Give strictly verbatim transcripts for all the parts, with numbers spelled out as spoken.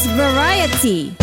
News Variety.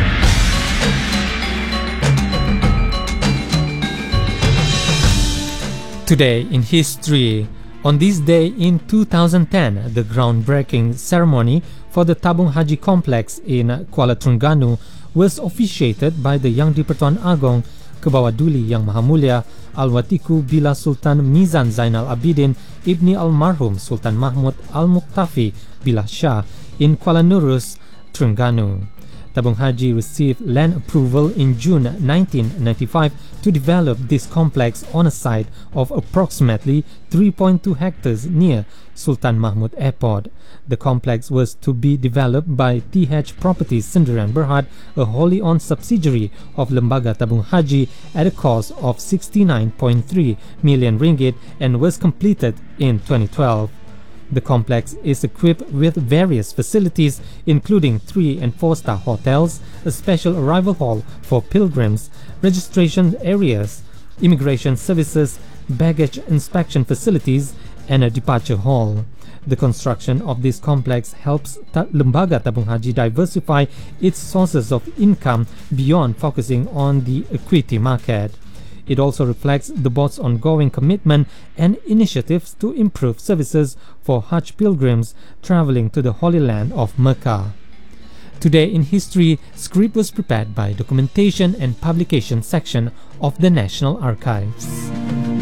Today in history. On this day in two thousand ten, the groundbreaking ceremony for the Tabung Haji complex in Kuala Terengganu was officiated by the Yang di-Pertuan Agong Kebawah Duli Yang Maha Mulia Al-Watiku Bila Sultan Mizan Zainal Abidin Ibni Almarhum Sultan Mahmud Al-Muqtafi Bila Shah in Kuala Nurus, Terengganu. Tabung Haji received land approval in June nineteen ninety-five to develop this complex on a site of approximately three point two hectares near Sultan Mahmud Airport. The complex was to be developed by T H Properties Sendirian Berhad, a wholly owned subsidiary of Lembaga Tabung Haji, at a cost of sixty-nine point three million ringgit and was completed in twenty twelve. The complex is equipped with various facilities including three and four star hotels, a special arrival hall for pilgrims, registration areas, immigration services, baggage inspection facilities, and a departure hall. The construction of this complex helps Ta- Lembaga Tabung Haji diversify its sources of income beyond focusing on the equity market. It also reflects the board's ongoing commitment and initiatives to improve services for Hajj pilgrims traveling to the Holy Land of Mecca. Today in history, script was prepared by Documentation and Publication section of the National Archives.